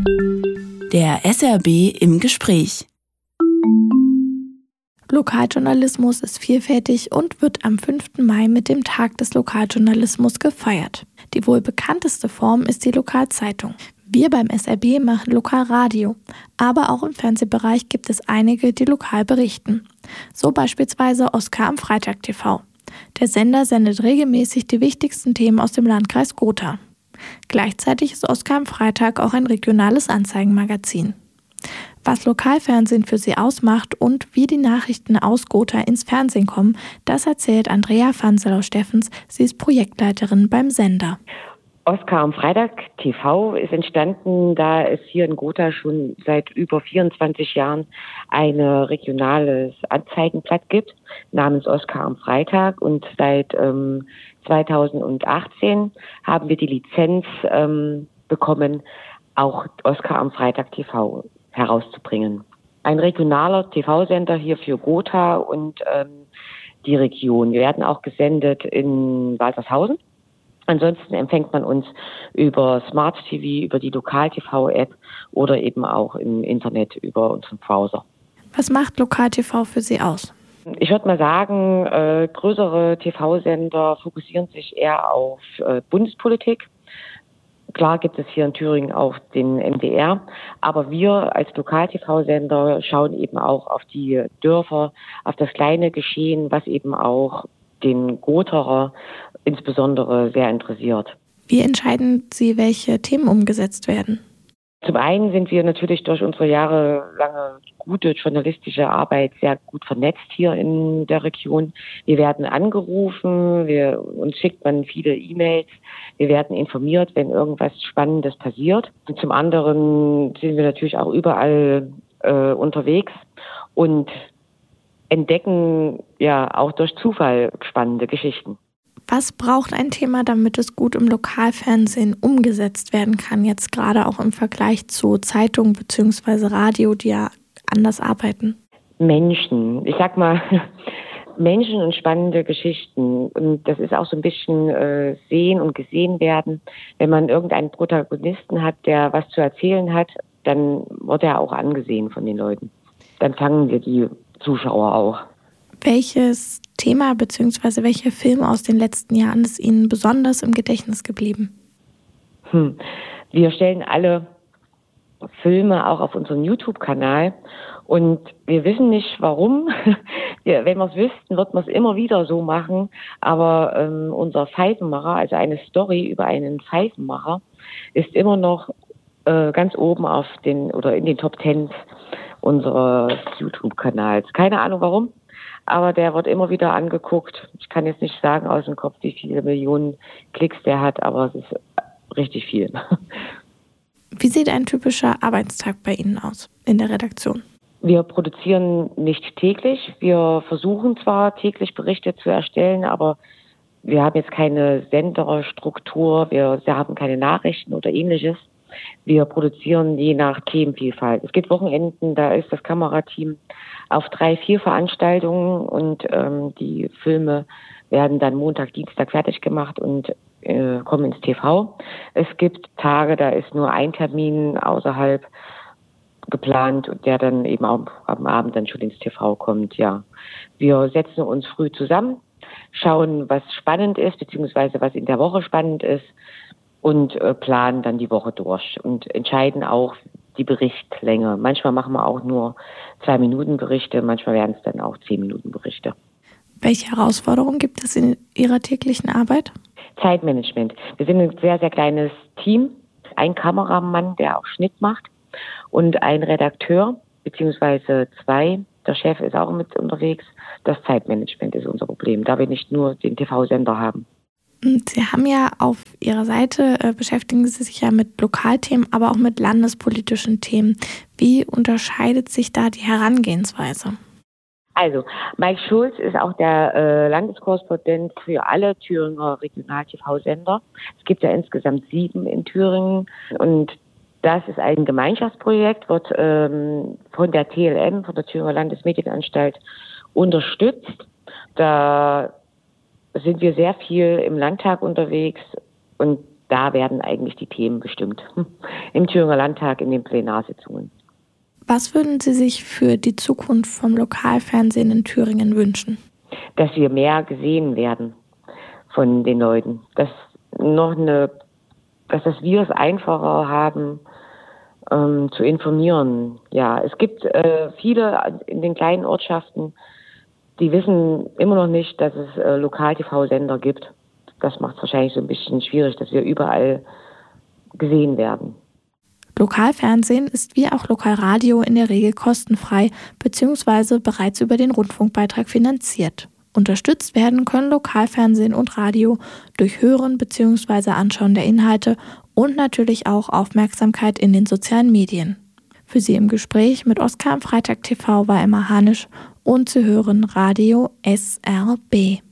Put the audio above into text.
Der SRB im Gespräch. Lokaljournalismus ist vielfältig und wird am 5. Mai mit dem Tag des Lokaljournalismus gefeiert. Die wohl bekannteste Form ist die Lokalzeitung. Wir beim SRB machen Lokalradio, aber auch im Fernsehbereich gibt es einige, die lokal berichten. So beispielsweise Oskar am Freitag TV. Der Sender sendet regelmäßig die wichtigsten Themen aus dem Landkreis Gotha. Gleichzeitig ist Oskar am Freitag auch ein regionales Anzeigenmagazin. Was Lokalfernsehen für sie ausmacht und wie die Nachrichten aus Gotha ins Fernsehen kommen, das erzählt Andrea Vanselau-Steffens. Sie ist Projektleiterin beim Sender. Oskar am Freitag TV ist entstanden, da es hier in Gotha schon seit über 24 Jahren ein regionales Anzeigenblatt gibt, namens Oskar am Freitag. Und seit 2018 haben wir die Lizenz bekommen, auch Oskar am Freitag TV herauszubringen. Ein regionaler TV-Sender hier für Gotha und die Region. Wir werden auch gesendet in Waltershausen. Ansonsten empfängt man uns über Smart TV, über die Lokal-TV-App oder eben auch im Internet über unseren Browser. Was macht Lokal-TV für Sie aus? Ich würde mal sagen, größere TV-Sender fokussieren sich eher auf Bundespolitik. Klar gibt es hier in Thüringen auch den MDR, aber wir als Lokal-TV-Sender schauen eben auch auf die Dörfer, auf das kleine Geschehen, was eben auch den Gotherer insbesondere sehr interessiert. Wie entscheiden Sie, welche Themen umgesetzt werden? Zum einen sind wir natürlich durch unsere jahrelange gute journalistische Arbeit sehr gut vernetzt hier in der Region. Wir werden angerufen, uns schickt man viele E-Mails, wir werden informiert, wenn irgendwas Spannendes passiert. Und zum anderen sind wir natürlich auch überall unterwegs und entdecken ja auch durch Zufall spannende Geschichten. Was braucht ein Thema, damit es gut im Lokalfernsehen umgesetzt werden kann, jetzt gerade auch im Vergleich zu Zeitungen bzw. Radio, die ja anders arbeiten? Menschen. Ich sag mal, Menschen und spannende Geschichten. Und das ist auch so ein bisschen sehen und gesehen werden. Wenn man irgendeinen Protagonisten hat, der was zu erzählen hat, dann wird er auch angesehen von den Leuten. Dann fangen wir die Zuschauer auch. Welches Thema bzw. welche Filme aus den letzten Jahren ist Ihnen besonders im Gedächtnis geblieben? Wir stellen alle Filme auch auf unseren YouTube-Kanal und wir wissen nicht, warum. Wenn wir es wüssten, wird man es immer wieder so machen. Aber unser Pfeifenmacher, also eine Story über einen Pfeifenmacher, ist immer noch ganz oben in den Top 10 unseres YouTube-Kanals. Keine Ahnung warum. Aber der wird immer wieder angeguckt. Ich kann jetzt nicht sagen aus dem Kopf, wie viele Millionen Klicks der hat, aber es ist richtig viel. Wie sieht ein typischer Arbeitstag bei Ihnen aus in der Redaktion? Wir produzieren nicht täglich. Wir versuchen zwar täglich Berichte zu erstellen, aber wir haben jetzt keine Senderstruktur, wir haben keine Nachrichten oder ähnliches. Wir produzieren je nach Themenvielfalt. Es gibt Wochenenden, da ist das Kamerateam auf 3-4 Veranstaltungen und die Filme werden dann Montag, Dienstag fertig gemacht und kommen ins TV. Es gibt Tage, da ist nur ein Termin außerhalb geplant und der dann eben auch am Abend dann schon ins TV kommt. Ja, wir setzen uns früh zusammen, schauen, was spannend ist, beziehungsweise was in der Woche spannend ist und planen dann die Woche durch und entscheiden auch die Berichtlänge. Manchmal machen wir auch nur 2-Minuten-Berichte, manchmal werden es dann auch 10-Minuten-Berichte. Welche Herausforderungen gibt es in Ihrer täglichen Arbeit? Zeitmanagement. Wir sind ein sehr, sehr kleines Team. Ein Kameramann, der auch Schnitt macht und ein Redakteur, beziehungsweise 2. Der Chef ist auch mit unterwegs. Das Zeitmanagement ist unser Problem, da wir nicht nur den TV-Sender haben. Sie haben ja auf Ihrer Seite, beschäftigen Sie sich ja mit Lokalthemen, aber auch mit landespolitischen Themen. Wie unterscheidet sich da die Herangehensweise? Also, Mike Schulz ist auch der Landeskorrespondent für alle Thüringer Regional-TV-Sender. Es gibt ja insgesamt 7 in Thüringen und das ist ein Gemeinschaftsprojekt, wird von der TLM, von der Thüringer Landesmedienanstalt, unterstützt. Da sind wir sehr viel im Landtag unterwegs und da werden eigentlich die Themen bestimmt. Im Thüringer Landtag, in den Plenarsitzungen. Was würden Sie sich für die Zukunft vom Lokalfernsehen in Thüringen wünschen? Dass wir mehr gesehen werden von den Leuten. Dass wir es einfacher haben, zu informieren. Ja, es gibt viele in den kleinen Ortschaften, die wissen immer noch nicht, dass es Lokal-TV-Sender gibt. Das macht es wahrscheinlich so ein bisschen schwierig, dass wir überall gesehen werden. Lokalfernsehen ist wie auch Lokalradio in der Regel kostenfrei bzw. bereits über den Rundfunkbeitrag finanziert. Unterstützt werden können Lokalfernsehen und Radio durch Hören bzw. Anschauen der Inhalte und natürlich auch Aufmerksamkeit in den sozialen Medien. Für Sie im Gespräch mit Oskar am Freitag TV war Emma Hanisch und Sie hören Radio SRB.